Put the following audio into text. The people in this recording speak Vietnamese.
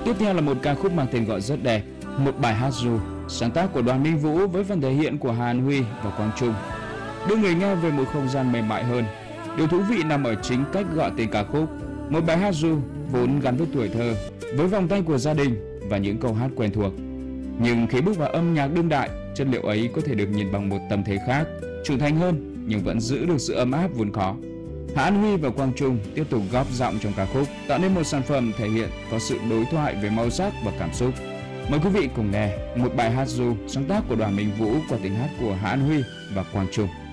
Tiếp theo là một ca khúc mang tên gọi rất đẹp, một bài hát ru, sáng tác của Đoàn Minh Vũ với phần thể hiện của Hà An Huy và Quang Trung, đưa người nghe về một không gian mềm mại hơn. Điều thú vị nằm ở chính cách gọi tên ca khúc, một bài hát ru vốn gắn với tuổi thơ, với vòng tay của gia đình và những câu hát quen thuộc. Nhưng khi bước vào âm nhạc đương đại, chất liệu ấy có thể được nhìn bằng một tâm thế khác, trưởng thành hơn nhưng vẫn giữ được sự ấm áp vốn có. Hà An Huy và Quang Trung tiếp tục góp giọng trong ca khúc, tạo nên một sản phẩm thể hiện có sự đối thoại về màu sắc và cảm xúc. Mời quý vị cùng nghe một bài hát ru sáng tác của Đoàn Minh Vũ qua tiếng hát của Hà An Huy và Quang Trung.